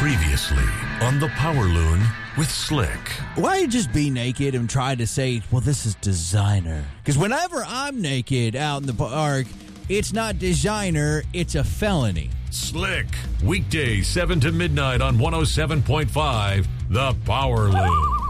Previously on the Power Loon with Slick. Why just be naked and try to say, well, this is designer? Because whenever I'm naked out in the park, it's not designer, it's a felony. Slick, weekdays 7 to midnight on 107.5, the Power Loon.